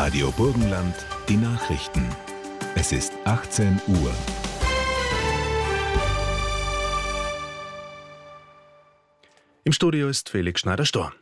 Radio Burgenland, die Nachrichten. Es ist 18 Uhr. Im Studio ist Felix Schneider-Storr.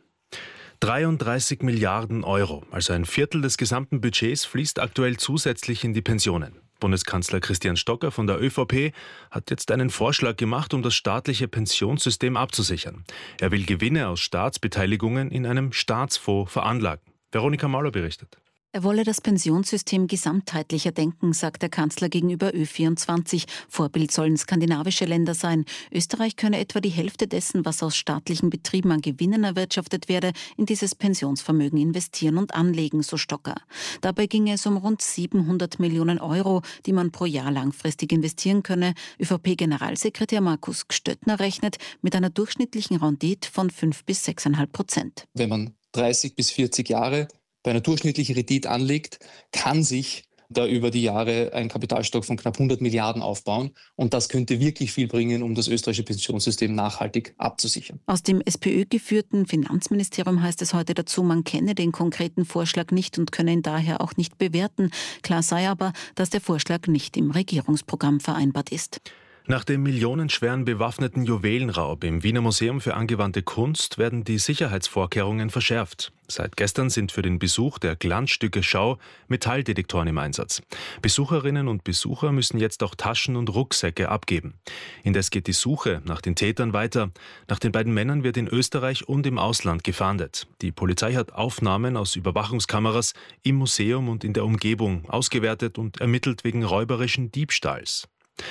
33 Milliarden Euro, also ein Viertel des gesamten Budgets, fließt aktuell zusätzlich in die Pensionen. Bundeskanzler Christian Stocker von der ÖVP hat jetzt einen Vorschlag gemacht, um das staatliche Pensionssystem abzusichern. Er will Gewinne aus Staatsbeteiligungen in einem Staatsfonds veranlagen. Veronika Mauler berichtet. Er wolle das Pensionssystem gesamtheitlicher denken, sagt der Kanzler gegenüber Ö24. Vorbild sollen skandinavische Länder sein. Österreich könne etwa die Hälfte dessen, was aus staatlichen Betrieben an Gewinnen erwirtschaftet werde, in dieses Pensionsvermögen investieren und anlegen, so Stocker. Dabei ginge es um rund 700 Millionen Euro, die man pro Jahr langfristig investieren könne. ÖVP-Generalsekretär Markus Gstöttner rechnet mit einer durchschnittlichen Rendite von 5 bis 6,5%. Wenn man 30 bis 40 Jahre bei einer durchschnittlichen Rendite anlegt, kann sich da über die Jahre ein Kapitalstock von knapp 100 Milliarden aufbauen. Und das könnte wirklich viel bringen, um das österreichische Pensionssystem nachhaltig abzusichern. Aus dem SPÖ-geführten Finanzministerium heißt es heute dazu, man kenne den konkreten Vorschlag nicht und könne ihn daher auch nicht bewerten. Klar sei aber, dass der Vorschlag nicht im Regierungsprogramm vereinbart ist. Nach dem millionenschweren bewaffneten Juwelenraub im Wiener Museum für angewandte Kunst werden die Sicherheitsvorkehrungen verschärft. Seit gestern sind für den Besuch der Glanzstücke-Schau Metalldetektoren im Einsatz. Besucherinnen und Besucher müssen jetzt auch Taschen und Rucksäcke abgeben. Indes geht die Suche nach den Tätern weiter. Nach den beiden Männern wird in Österreich und im Ausland gefahndet. Die Polizei hat Aufnahmen aus Überwachungskameras im Museum und in der Umgebung ausgewertet und ermittelt wegen räuberischen Diebstahls.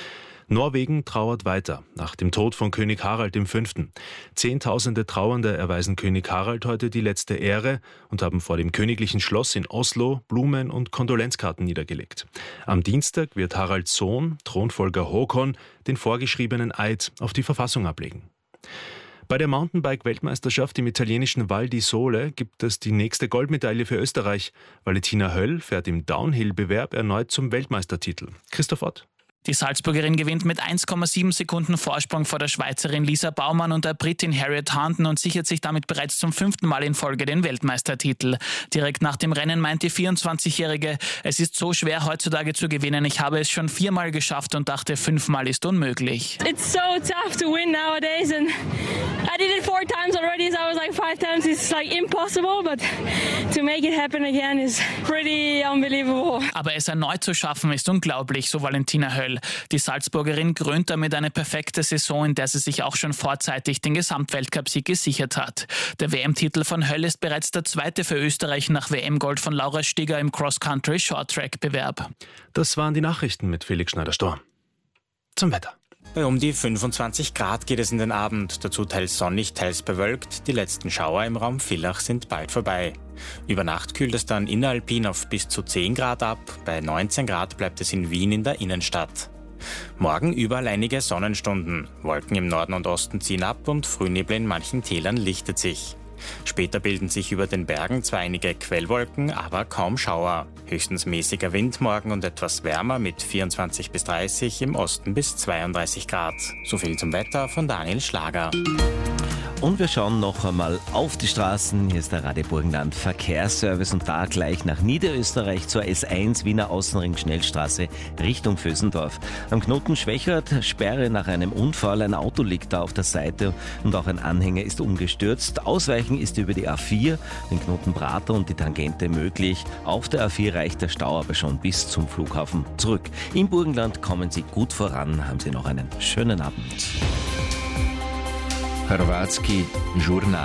Norwegen trauert weiter nach dem Tod von König Harald V. Zehntausende Trauernde erweisen König Harald heute die letzte Ehre und haben vor dem königlichen Schloss in Oslo Blumen und Kondolenzkarten niedergelegt. Am Dienstag wird Haralds Sohn, Thronfolger Håkon, den vorgeschriebenen Eid auf die Verfassung ablegen. Bei der Mountainbike-Weltmeisterschaft im italienischen Val di Sole gibt es die nächste Goldmedaille für Österreich. Valentina Höll fährt im Downhill-Bewerb erneut zum Weltmeistertitel. Christoph Ott. Die Salzburgerin gewinnt mit 1,7 Sekunden Vorsprung vor der Schweizerin Lisa Baumann und der Britin Harriet Harnden und sichert sich damit bereits zum 5. Mal in Folge den Weltmeistertitel. Direkt nach dem Rennen meint die 24-Jährige, es ist so schwer heutzutage zu gewinnen. Ich habe es schon 4-mal geschafft und dachte, 5-mal ist unmöglich. It's so tough to win nowadays and I did it 4 times already, so I was like 5 times it's like impossible, but to make it happen again is pretty unbelievable. Aber es erneut zu schaffen ist unglaublich, so Valentina Höll. Die Salzburgerin krönt damit eine perfekte Saison, in der sie sich auch schon vorzeitig den Gesamtweltcupsieg gesichert hat. Der WM-Titel von Höll ist bereits der zweite für Österreich nach WM-Gold von Laura Stieger im Cross-Country-Short-Track-Bewerb. Das waren die Nachrichten mit Felix Schneider-Storr. Zum Wetter. Bei um die 25 Grad geht es in den Abend, dazu teils sonnig, teils bewölkt. Die letzten Schauer im Raum Villach sind bald vorbei. Über Nacht kühlt es dann inneralpin auf bis zu 10 Grad ab, bei 19 Grad bleibt es in Wien in der Innenstadt. Morgen überall einige Sonnenstunden. Wolken im Norden und Osten ziehen ab und Frühnebel in manchen Tälern lichtet sich. Später bilden sich über den Bergen zwar einige Quellwolken, aber kaum Schauer. Höchstens mäßiger Wind morgen und etwas wärmer mit 24 bis 30, im Osten bis 32 Grad. So viel zum Wetter von Daniel Schlager. Und wir schauen noch einmal auf die Straßen. Hier ist der Radio Burgenland Verkehrsservice und da gleich nach Niederösterreich zur S1 Wiener Außenring Schnellstraße Richtung Vösendorf. Am Knoten Schwechat, Sperre nach einem Unfall. Ein Auto liegt da auf der Seite und auch ein Anhänger ist umgestürzt. Ausweichen ist über die A4, den Knoten Prater und die Tangente möglich. Auf der A4 reicht der Stau aber schon bis zum Flughafen zurück. Im Burgenland kommen Sie gut voran. Haben Sie noch einen schönen Abend. Hrvatski žurnal.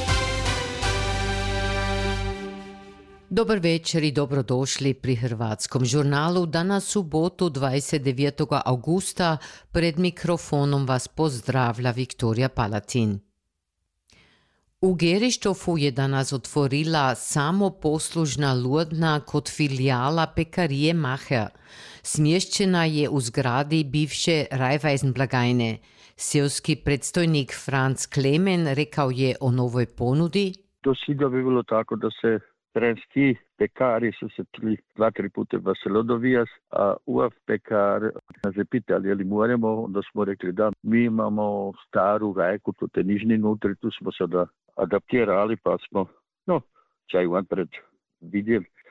Dobar večer i dobrodošli pri Hrvatskom žurnalu. Danas subotu 29. augusta pred mikrofonom vas pozdravlja Viktorija Palatin. U Gerištofu je danas otvorila samoposlužna lodna kod filijala pekarije Macher. Smješćena je u zgradi bivše Raiffeisen blagajne. Seoski predstojnik Franz Klemen rekao je o novoj ponudi. Do sada bi bilo tako da se terenski pekari su se 2-3 puta Vasilodovijas, a UAF pekar nas je pitali je li moramo, onda smo rekli da mi imamo staru rajku, tu te nižni nutri, tu smo sada adaptirali pa smo čaju pred vidjeli.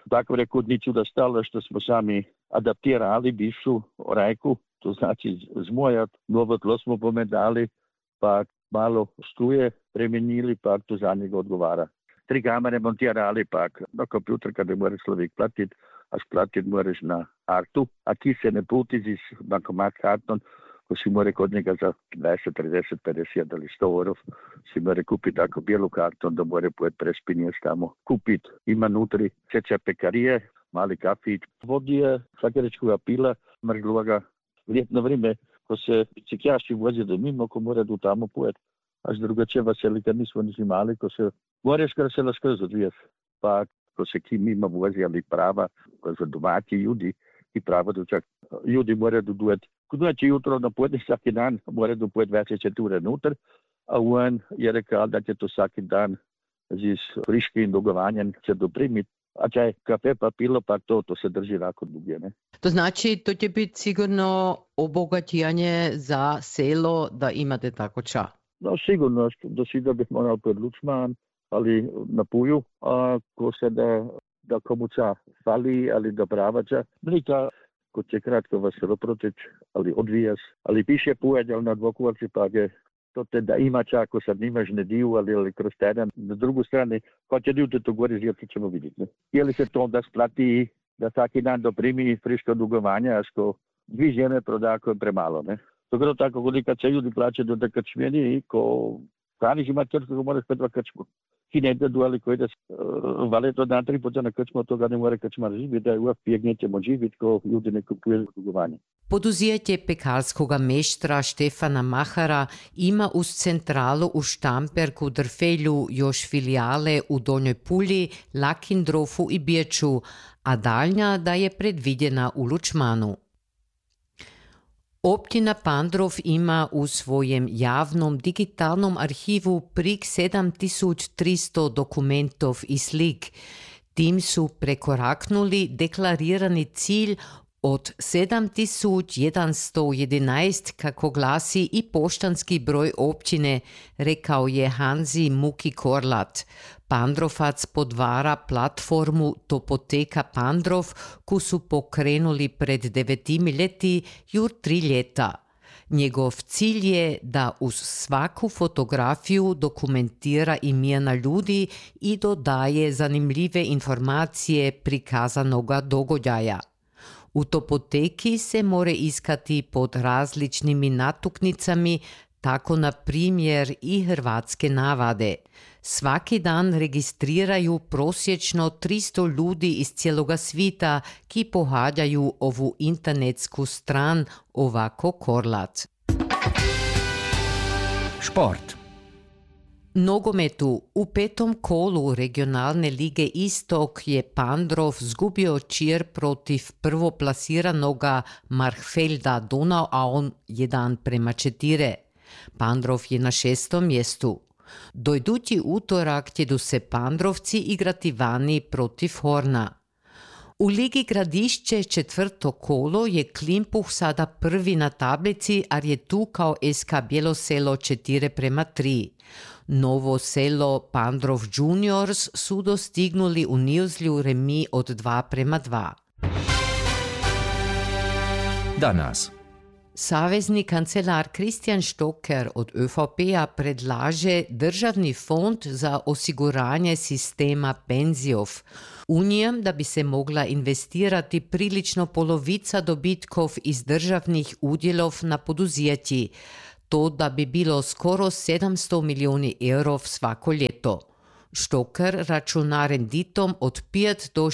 tako rekao, ni čuda stalo što smo sami adaptirali bivšu rajku, to znači zmojat, novo tlo smo pomedali, pa malo struje premenili, pa to za njega odgovara. 3 kamere montirali, pa na kompjuter kada moraš človek platiti, a splatiti moraš na artu, a ti se ne puti z bankomat karton, ko si mora kod njega za 20, 30, 50 ali 100 €, si mora kupiti tako bijelu karton, da mora pojet prespinješ tamo kupiti. Ima nutri čeća pekarije, mali kafić, vodije, šlagerečkoga pila, mrzloga. Ljetno vrijeme, ko se cikjaši vozi do mimo, ko mora do tamo pojet. Až drugače veseli, kad nismo nisi mali, ko se moraš kar se laskroz odviješ. Pa ko se ki mimo vozi, ali prava, ko so domaći ljudi, i prava da čak ljudi moraju dodujeti. Znači jutro na podne svaki dan mora dopojeti 20 ure nutar, a on je rekao da će to svaki dan z friškim dogovanjem će doprimiti. A čaj, kafe pa pilo, pa to se drži rako dugo. Ne? To znači, to će biti sigurno obogatijanje za selo da imate tako ča. No sigurno, do sada bih morao pod Lučman, ali na Puju, a ko se da komu ča fali, ali da pravača. Mlika, ko će kratko veselo proteći, ali odvijaš, ali piše pojeć, ali na dvokuvači pa je to te da ima čak, ako sad nimaš nediju, ali kroz teden. Na drugu strani, ko će dio to gore žijeti, ćemo vidjeti. Ne? Je li se to da splati, da svaki dan doprimi friško dugovanja, a što 2 žene proda, ako je premalo, ne? To tako, kolika će ljudi plaćati do krčmjeni, ko hraniš ima krčku, ko moraš petva krčmu. Ki ne da duali koji da vale to dan 3 puta na krčmu, od toga ne mora krčmar živjeti, da je uvijek nećemo živjeti, ko ljudi ne kupuju dugovanje. Poduzijetje pekarskoga meštra Štefana Mahara ima uz centralu u Štamperku, Drfelju još filijale u Donjoj Pulji, Lakindrofu i Biječu, a daljnja da je predvidjena u Lučmanu. Općina Pandrov ima u svojem javnom digitalnom arhivu prek 7300 dokumentov i slik. Tim su prekoraknuli deklarirani cilj od 7111, kako glasi i poštanski broj općine, rekao je Hanzi Muki Korlat. Pandrovac podvara platformu Topoteka Pandrov, ko su pokrenuli pred 9 leti, jur 3 ljeta. Njegov cilj je da uz svaku fotografiju dokumentira imena ljudi i dodaje zanimljive informacije prikazanoga događaja. U Topoteki se more iskati pod različnimi natuknicami, tako na primjer i hrvatske navade. Svaki dan registriraju prosječno 300 ljudi iz cijeloga svita, ki pohađaju ovu internetsku stran, ovako Korlat. Šport. Nogometu u 5. kolu regionalne lige Istok je Pandrov zgubio čir protiv prvoplasiranoga Markfelda Donauauen 1:4. Pandrov je na 6. mjestu. Do idući utorak tjedu se Pandrovci igrati vani protiv Horna. U Ligi Gradišće 4. kolo je Klimpuh sada prvi na tablici, a je tu kao SK Bjeloselo 4:3. Novo selo Pandrov Juniors su dostignuli u Nizlju remi od 2:2. Danas. Savezni kancelar Christian Stocker od ÖVP-a predlaže državni fond za osiguranje sistema penzijov. U njem da bi se mogla investirati prilično polovica dobitkov iz državnih udjelov na poduzjetji. To da bi bilo skoro 700 milijoni evrov svako ljeto. Stocker računa renditom od 5 do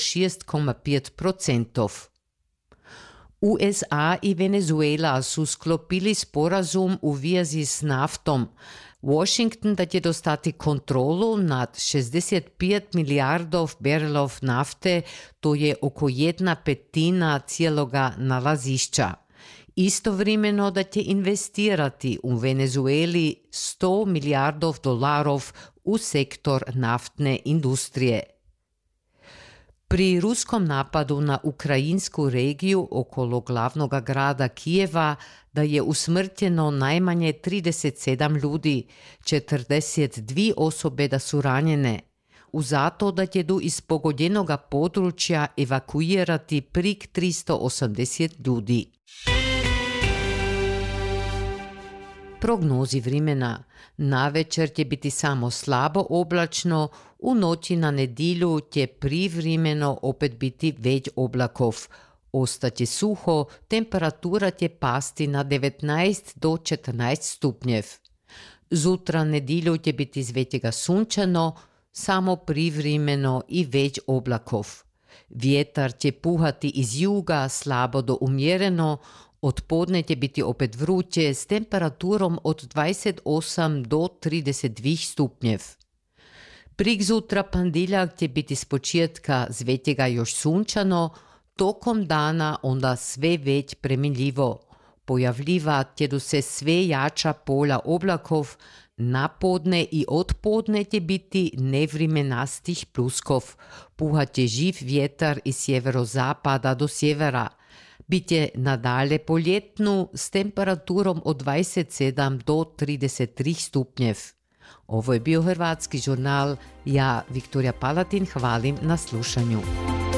6,5%. USA i Venezuela su sklopili sporazum u vezi s naftom. Washington da će dostati kontrolu nad 65 milijardov barelov nafte, to je oko 1/5 cijeloga nalazišća. Istovremeno da će investirati u Venezueli 100 milijardov dolarov u sektor naftne industrije. Pri ruskom napadu na ukrajinsku regiju okolo glavnog grada Kijeva da je usmrtjeno najmanje 37 ljudi, 42 osobe da su ranjene. zato da će iz pogođenoga područja evakuirati prik 380 ljudi. Prognozi vremena. Navečer će biti samo slabo oblačno, u noći na nedjelju će privremeno opet biti već oblakov. Ostaće suho, temperatura će pasti na 19 do 14 stupnjev. Zutra nedjelju će biti z većega sunčano, samo privremeno i već oblakov. Vjetar će puhati iz juga slabo do umjereno, od podne će biti opet vruće s temperaturom od 28 do 32 stupnjev. Prik zutra pandiljak će biti s početka z većega još sunčano, tokom dana onda sve već preminljivo. Pojavljivat će se sve jača pola oblakov, na podne i od podne će biti nevremenastih pluskov. Puhat će živ vjetar iz sjeverozapada do sjevera. Biće nadalje poljetnu s temperaturom od 27 do 33 stupnjev. Ovo je bio Hrvatski žurnal. Ja, Viktorija Palatin, hvalim na slušanju.